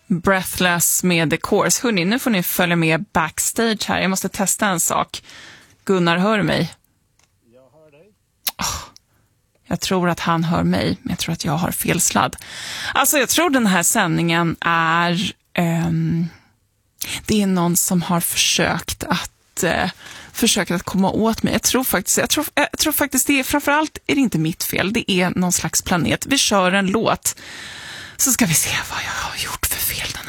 Breathless med The Course. Hörrni, nu får ni följa med backstage här. Jag måste testa en sak. Gunnar, hör mig? Jag hör dig. Jag tror att han hör mig, men jag tror att jag har fel sladd. Alltså, jag tror den här sändningen är... det är någon som har försökt att komma åt mig. Jag tror faktiskt det är, framförallt är det inte mitt fel. Det är någon slags planet. Vi kör en låt. Så ska vi se vad jag har gjort för fel den